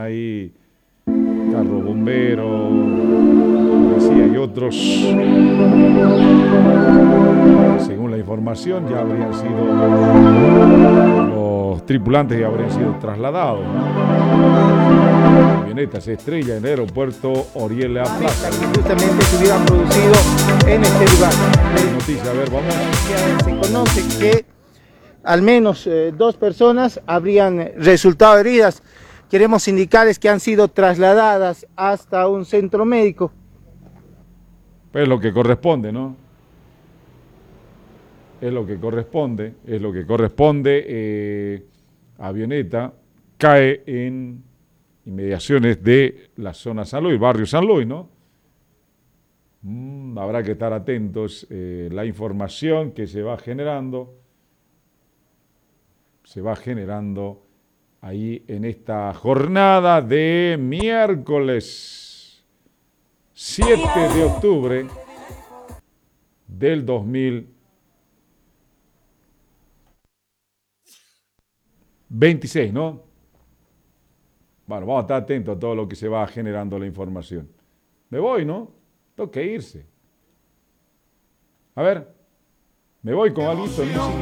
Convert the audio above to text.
ahí carro bombero, policía y otros. Según la información, ya habrían sido los tripulantes ya habrían sido trasladados, ¿no? La avioneta se estrella en el aeropuerto Oriel La Plaza. Que justamente se hubiera producido en este lugar. Noticia, a ver, vamos. Se conoce que al menos 2 personas habrían resultado heridas. Queremos indicarles que han sido trasladadas hasta un centro médico. Pues lo que corresponde, ¿no? Es lo que corresponde. Avioneta cae en inmediaciones de la zona San Luis, barrio San Luis, ¿no? Habrá que estar atentos. La información que se va generando ahí en esta jornada de miércoles 7 de octubre del 2026, ¿no? Bueno, vamos a estar atentos a todo lo que se va generando la información. Me voy, ¿no? Tengo que irse. A ver, me voy con algo de música.